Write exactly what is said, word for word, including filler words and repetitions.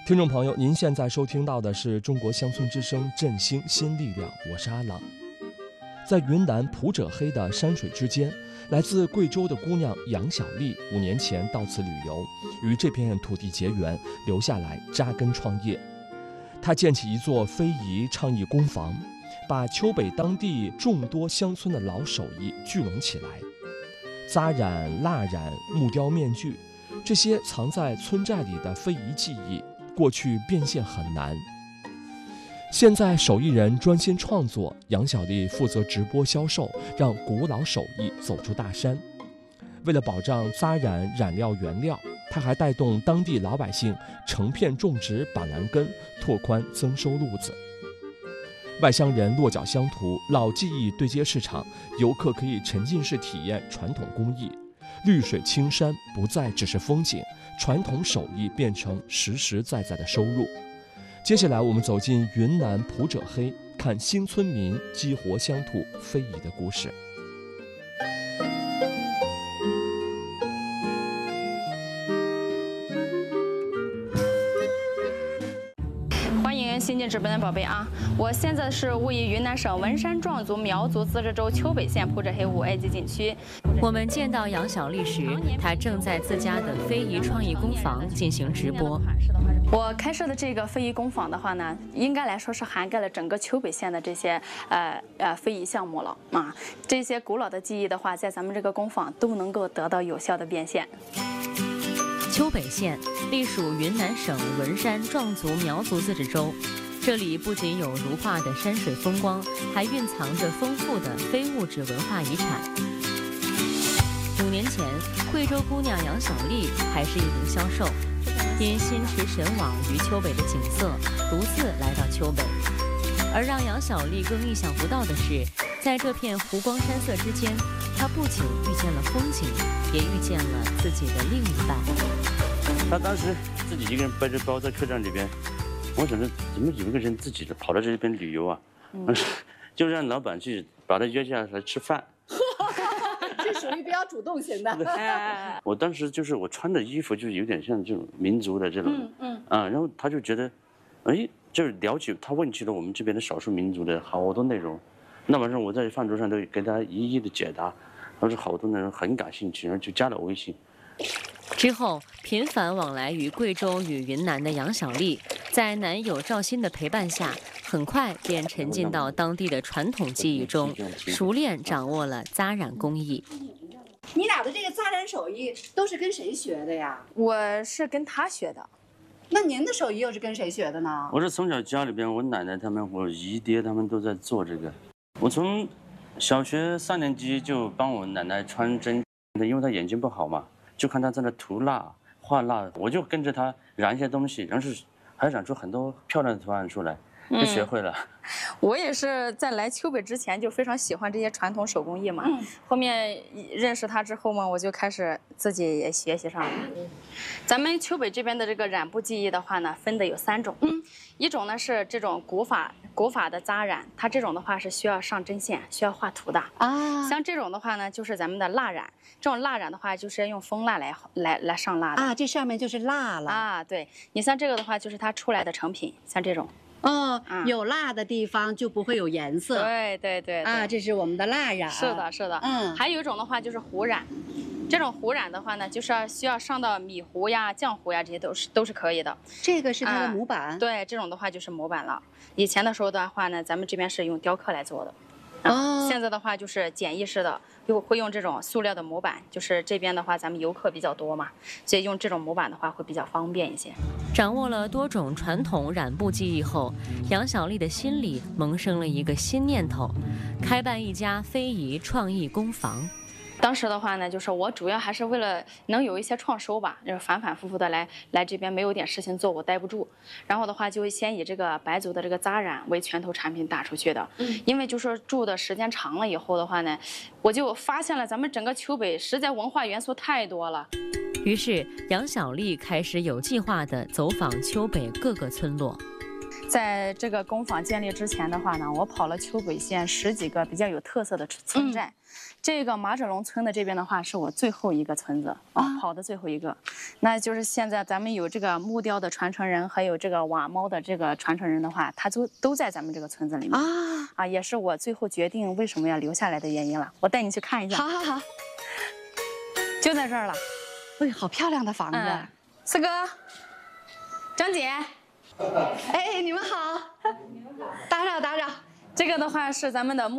听众朋友，您现在收听到的是中国乡村之声振兴新力量，我是阿郎。在云南普者黑的山水之间，来自贵州的姑娘杨小丽五年前到此旅游，与这片土地结缘，留下来扎根创业。她建起一座非遗倡议工坊，把丘北当地众多乡村的老手艺聚拢起来。扎染、蜡染、木雕、面具，这些藏在村寨里的非遗技艺，过去变现很难。现在手艺人专心创作，杨小丽负责直播销售，让古老手艺走出大山。为了保障扎染染料原料，她还带动当地老百姓成片种植板蓝根，拓宽增收路子。外乡人落脚乡土，老技艺对接市场，游客可以沉浸式体验传统工艺。绿水青山不再只是风景，传统手艺变成实实在在的收入。接下来我们走进云南普者黑，看新村民激活乡土非遗的故事。 欢迎新进直播的宝贝啊！我现在是位于云南省文山壮族苗族自治州丘北县普者黑五 A 级景区。 我们见到杨小丽时，她正在自家的非遗创意工坊进行直播。 我开设的这个非遗工坊的话呢，应该来说是涵盖了整个丘北县的这些呃呃非遗项目了啊。这些古老的技艺的话，在咱们这个工坊都能够得到有效的变现。 丘北县隶属云南省文山壮族苗族自治州，这里不仅有如画的山水风光，还蕴藏着丰富的非物质文化遗产。五年前，贵州姑娘杨小丽还是一名销售，因心驰神往于丘北的景色，独自来到丘北。而让杨小丽更意想不到的是，在这片湖光山色之间，她不仅遇见了风景，也遇见了自己的另一半。 她当时自己一个人背着包在客栈里边，我想着怎么有一个人自己跑到这边旅游啊？嗯、就让老板去把他约下来吃饭。 这属于比较主动型的。 我当时就是我穿的衣服就有点像这种民族的这种，嗯嗯啊，然后他就觉得，哎，就是了解他问起了我们这边的少数民族的好多内容。那晚上我在饭桌上都给他一一的解答，他说好多人很感兴趣，然后就加了微信。 之后，频繁往来于贵州与云南的杨小丽，在男友赵鑫的陪伴下，很快便沉浸到当地的传统技艺中，熟练掌握了扎染工艺。 你俩的这个扎染手艺都是跟谁学的呀？ 我是跟他学的。 那您的手艺又是跟谁学的呢？ 我是从小家里边，我奶奶他们、我姨爹他们都在做这个。我从小学三年级就帮我奶奶穿针，因为她眼睛不好嘛。就看他在那涂蜡、画蜡，我就跟着他染一些东西，然后是还染出很多漂亮的图案出来，就学会了。 嗯、我也是在来丘北之前就非常喜欢这些传统手工艺嘛，嗯、后面认识他之后嘛，我就开始自己也学习上了。嗯、咱们丘北这边的这个染布技艺的话呢，分的有三种，嗯、一种呢是这种古法古法的扎染，它这种的话是需要上针线、需要画图的啊。像这种的话呢，就是咱们的蜡染。这种蜡染的话，就是用蜂蜡来来来上蜡的啊，这上面就是蜡了啊。对，你像这个的话，就是它出来的成品，像这种哦，嗯、有蜡的地方就不会有颜色。 对对 对, 对啊，这是我们的蜡染。 是的，是的，嗯。还有一种的话就是糊染，这种糊染的话呢，就是要需要上到米糊呀、浆糊呀，这些都是都是可以的。 这个是它的模板、 啊。对，这种的话就是模板了。以前的时候的话呢，咱们这边是用雕刻来做的。哦。现在的话就是简易式的。就会用这种塑料的模板，就是这边的话，咱们游客比较多嘛，所以用这种模板的话会比较方便一些。 掌握了多种传统染布技艺后，杨小丽的心里萌生了一个新念头，开办一家非遗创意工坊。 当时的话呢，就是我主要还是为了能有一些创收吧，就是反反复复的来来这边，没有点事情做我待不住。然后的话，就先以这个白族的这个扎染为拳头产品打出去的。嗯，因为就是住的时间长了以后的话呢，我就发现了咱们整个丘北实在文化元素太多了。 于是杨小丽开始有计划地走访丘北各个村落。 在这个工坊建立之前的话呢，我跑了丘北县十几个比较有特色的村寨。嗯、这个马者龙村的这边的话，是我最后一个村子啊，跑的最后一个。那就是现在咱们有这个木雕的传承人，还有这个瓦猫的这个传承人的话，他都都在咱们这个村子里面啊啊，也是我最后决定为什么要留下来的原因了。我带你去看一下。 好好好， 就在这儿了。 哎，好漂亮的房子。嗯、 四哥，张姐。 哎，你们好，打扰打扰。 这个的话是咱们的木。